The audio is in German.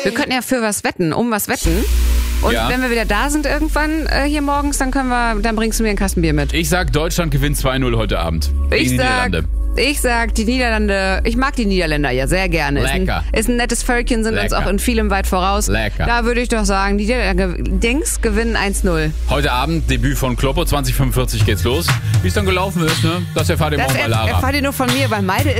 Wir könnten ja für was wetten, was wetten. Und wenn wir wieder da sind irgendwann hier morgens, dann bringst du mir einen Kasten Bier mit. Ich sag, Deutschland gewinnt 2-0 heute Abend. Ich sag, die Niederlande, ich mag die Niederländer ja sehr gerne. Lecker. Ist ein nettes Völkchen, sind uns auch in vielem weit voraus. Lecker. Da würde ich doch sagen, die Dings gewinnen 1-0. Heute Abend Debüt von Kloppo, 20:45 geht's los. Wie es dann gelaufen ist, ne? Das erfahrt ihr morgen bei Lara. Erfahrt ihr nur von mir, weil Meide